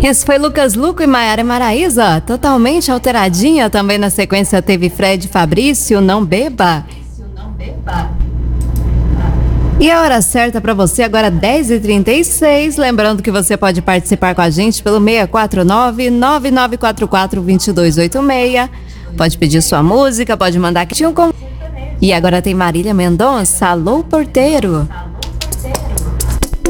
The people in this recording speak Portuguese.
Esse foi Lucas Luco e Maiara Maraíza, totalmente alteradinha. Também na sequência teve Fred Fabrício, Não Beba. E a hora certa para você agora 10h36. Lembrando que você pode participar com a gente pelo 649-9944-2286. Pode pedir sua música, pode mandar aqui. E agora tem Marília Mendonça, Alô Porteiro.